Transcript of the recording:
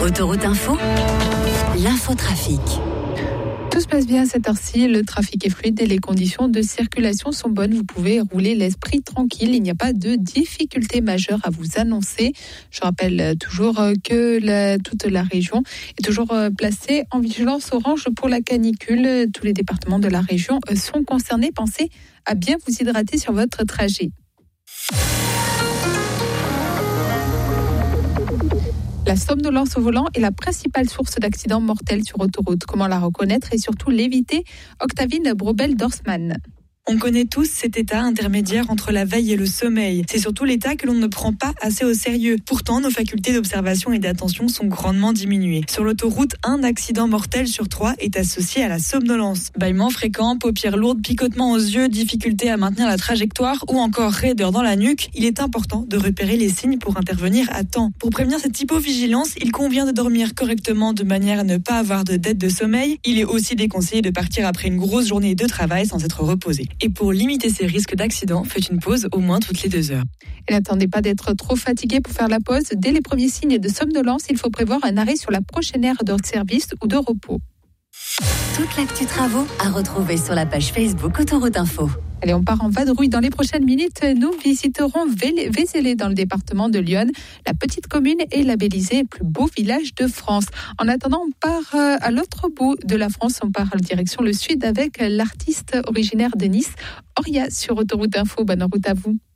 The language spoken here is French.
Autoroute Info, l'infotrafic. Tout se passe bien à cette heure-ci, le trafic est fluide et les conditions de circulation sont bonnes. Vous pouvez rouler l'esprit tranquille, il n'y a pas de difficultés majeures à vous annoncer. Je rappelle toujours que toute la région est toujours placée en vigilance orange pour la canicule. Tous les départements de la région sont concernés. Pensez à bien vous hydrater sur votre trajet. La somnolence au volant est la principale source d'accidents mortels sur autoroute. Comment la reconnaître et surtout l'éviter? Octavine Brobel-Dorsman. On connaît tous cet état intermédiaire entre la veille et le sommeil. C'est surtout l'état que l'on ne prend pas assez au sérieux. Pourtant, nos facultés d'observation et d'attention sont grandement diminuées. Sur l'autoroute, un accident mortel sur 3 est associé à la somnolence. Bâillements fréquents, paupières lourdes, picotements aux yeux, difficulté à maintenir la trajectoire ou encore raideur dans la nuque. Il est important de repérer les signes pour intervenir à temps. Pour prévenir cette hypovigilance, il convient de dormir correctement de manière à ne pas avoir de dette de sommeil. Il est aussi déconseillé de partir après une grosse journée de travail sans être reposé. Et pour limiter ces risques d'accident, faites une pause au moins toutes les 2 heures. Et n'attendez pas d'être trop fatigué pour faire la pause. Dès les premiers signes de somnolence, il faut prévoir un arrêt sur la prochaine aire de service ou de repos. Toute l'actu travaux à retrouver sur la page Facebook Autoroute Info. Allez, on part en vadrouille. Dans les prochaines minutes, nous visiterons Vézelay dans le département de l'Yonne. La petite commune est labellisée plus beau village de France. En attendant, on part à l'autre bout de la France. On part en direction le sud avec l'artiste originaire de Nice, Oria, sur Autoroute Info. Bonne route à vous.